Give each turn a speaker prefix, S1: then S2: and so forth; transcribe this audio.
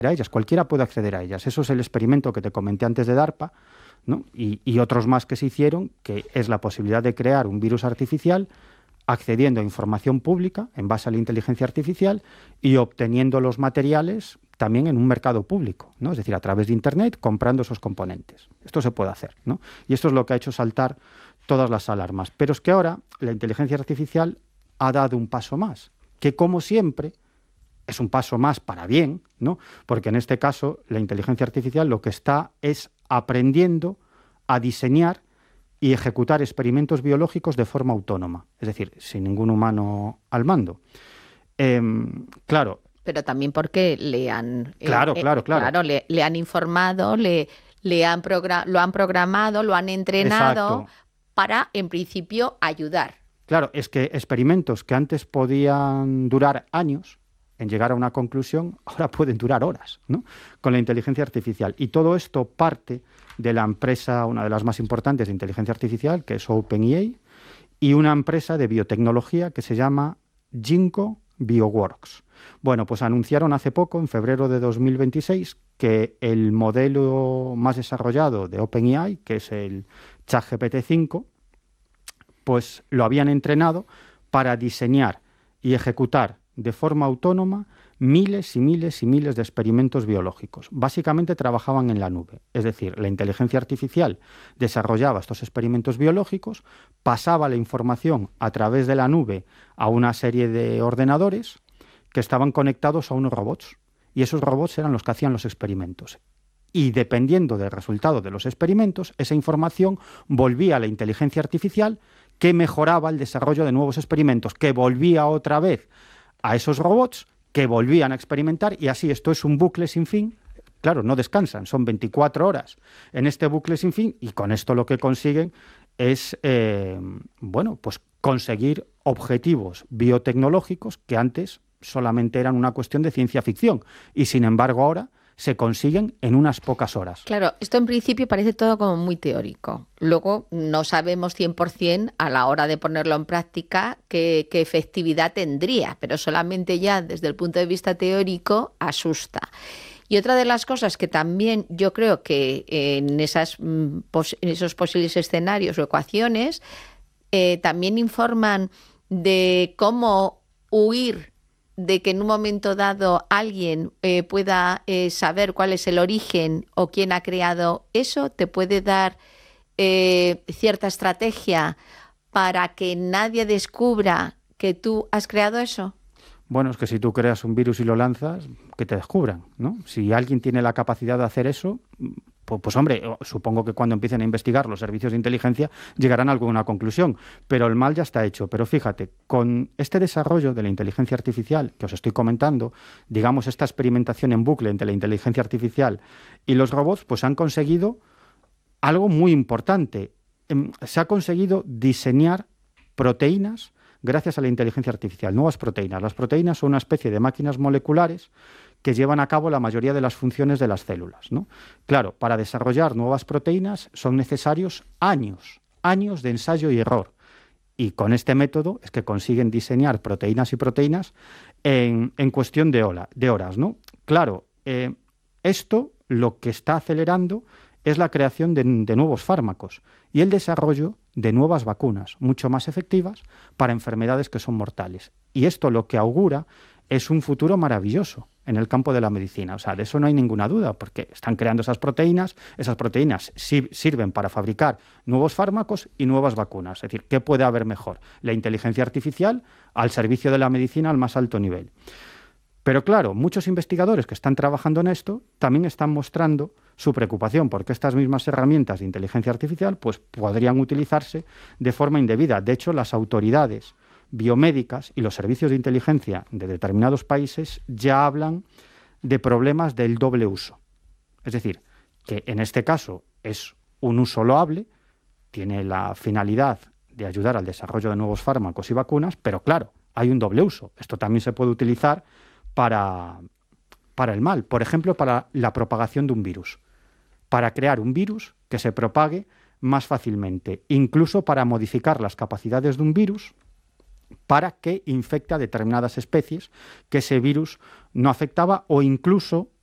S1: a ellas, cualquiera puede acceder a ellas. Eso es el experimento que te comenté antes de DARPA, ¿no? Y otros más que se hicieron, que es la posibilidad de crear un virus artificial accediendo a información pública en base a la inteligencia artificial y obteniendo los materiales también en un mercado público, ¿no? Es decir, a través de Internet, comprando esos componentes. Esto se puede hacer, ¿no? Y esto es lo que ha hecho saltar todas las alarmas. Pero es que ahora la inteligencia artificial ha dado un paso más, que como siempre es un paso más para bien, ¿no? Porque en este caso la inteligencia artificial lo que está es aprendiendo a diseñar y ejecutar experimentos biológicos de forma autónoma, es decir, sin ningún humano al mando. Claro.
S2: Pero también porque le han...
S1: Claro.
S2: Le han informado, lo han programado, lo han entrenado. Exacto. Para, en principio, ayudar.
S1: Claro, es que experimentos que antes podían durar años en llegar a una conclusión, ahora pueden durar horas, ¿no? Con la inteligencia artificial. Y todo esto parte de la empresa, una de las más importantes de inteligencia artificial, que es OpenAI, y una empresa de biotecnología que se llama Ginkgo Bioworks. Bueno, pues anunciaron hace poco, en febrero de 2026, que el modelo más desarrollado de OpenAI, que es el ChatGPT-5, pues lo habían entrenado para diseñar y ejecutar de forma autónoma miles y miles y miles de experimentos biológicos. Básicamente trabajaban en la nube, es decir, la inteligencia artificial desarrollaba estos experimentos biológicos, pasaba la información a través de la nube a una serie de ordenadores que estaban conectados a unos robots, y esos robots eran los que hacían los experimentos. Y dependiendo del resultado de los experimentos, esa información volvía a la inteligencia artificial, que mejoraba el desarrollo de nuevos experimentos, que volvía otra vez a esos robots, que volvían a experimentar, y así esto es un bucle sin fin. Claro, no descansan, son 24 horas en este bucle sin fin, y con esto lo que consiguen es pues conseguir objetivos biotecnológicos que antes solamente eran una cuestión de ciencia ficción, y sin embargo ahora se consiguen en unas pocas horas.
S2: Claro, esto en principio parece todo como muy teórico. Luego no sabemos 100% a la hora de ponerlo en práctica qué efectividad tendría, pero solamente ya desde el punto de vista teórico asusta. Y otra de las cosas que también yo creo que en esos posibles escenarios o ecuaciones también informan de cómo huir de que en un momento dado alguien pueda saber cuál es el origen o quién ha creado eso, te puede dar cierta estrategia para que nadie descubra que tú has creado eso.
S1: Bueno, es que si tú creas un virus y lo lanzas, que te descubran, ¿no? Si alguien tiene la capacidad de hacer eso, pues hombre, supongo que cuando empiecen a investigar los servicios de inteligencia llegarán a alguna conclusión, pero el mal ya está hecho. Pero fíjate, con este desarrollo de la inteligencia artificial que os estoy comentando, digamos esta experimentación en bucle entre la inteligencia artificial y los robots, pues han conseguido algo muy importante. Se ha conseguido diseñar proteínas gracias a la inteligencia artificial, nuevas proteínas. Las proteínas son una especie de máquinas moleculares que llevan a cabo la mayoría de las funciones de las células, ¿no? Claro, para desarrollar nuevas proteínas son necesarios años de ensayo y error. Y con este método es que consiguen diseñar proteínas y proteínas en cuestión de horas, ¿no? Claro, esto lo que está acelerando es la creación de nuevos fármacos y el desarrollo de nuevas vacunas, mucho más efectivas para enfermedades que son mortales. Y esto lo que augura es un futuro maravilloso en el campo de la medicina. O sea, de eso no hay ninguna duda, porque están creando esas proteínas sirven para fabricar nuevos fármacos y nuevas vacunas. Es decir, ¿qué puede haber mejor? La inteligencia artificial al servicio de la medicina al más alto nivel. Pero claro, muchos investigadores que están trabajando en esto también están mostrando su preocupación porque estas mismas herramientas de inteligencia artificial pues, podrían utilizarse de forma indebida. De hecho, las autoridades biomédicas y los servicios de inteligencia de determinados países ya hablan de problemas del doble uso. Es decir, que en este caso es un uso loable, tiene la finalidad de ayudar al desarrollo de nuevos fármacos y vacunas, pero claro, hay un doble uso. Esto también se puede utilizar para el mal, por ejemplo, para la propagación de un virus, para crear un virus que se propague más fácilmente, incluso para modificar las capacidades de un virus para que infecte a determinadas especies que ese virus no afectaba, o incluso